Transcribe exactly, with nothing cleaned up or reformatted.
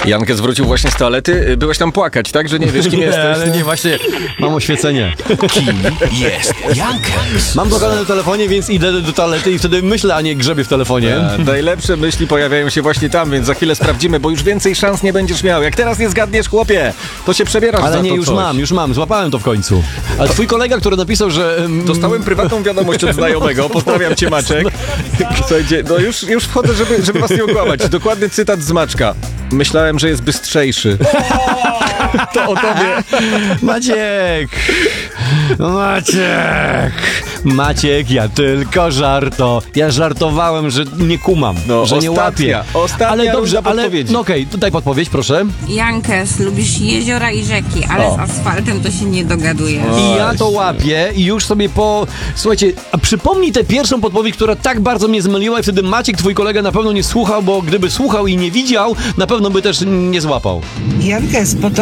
Jankę zwrócił właśnie z toalety. Byłeś tam płakać, tak? Że nie wiesz, kim nie, jesteś? ale nie, właśnie mam oświecenie. Kim jest Jankes? Mam blokadę na telefonie, więc idę do toalety i wtedy myślę, a nie grzebię w telefonie. A, najlepsze myśli pojawiają się właśnie tam, więc za chwilę sprawdzimy, bo już więcej szans nie będziesz miał. Jak teraz nie zgadniesz, chłopie, to się przebierasz za Ale nie, to już coś. mam, już mam, złapałem to w końcu. Ale twój kolega, który napisał, że... Um, Dostałem prywatną wiadomość od znajomego. Pozdrawiam cię, Maczek. Słuchajcie, no już, już wchodzę, żeby, żeby was nie okłamać. Dokładny cytat z Maczka. Myślałem, że jest bystrzejszy. To o tobie. Maciek! Maciek! Maciek, ja tylko żarto. Ja żartowałem, że nie kumam, No, że nie ostatnia, łapię. ostatnia Ale dobrze, runda ale... podpowiedzi. No okej, tutaj podpowiedź, proszę. Jankes, lubisz jeziora i rzeki, ale O. z asfaltem to się nie dogadujesz. O. I ja to łapię i już sobie po... Słuchajcie, a przypomnij tę pierwszą podpowiedź, która tak bardzo mnie zmyliła i wtedy Maciek, twój kolega, na pewno nie słuchał, bo gdyby słuchał i nie widział, na pewno by też nie złapał. Jankes, po to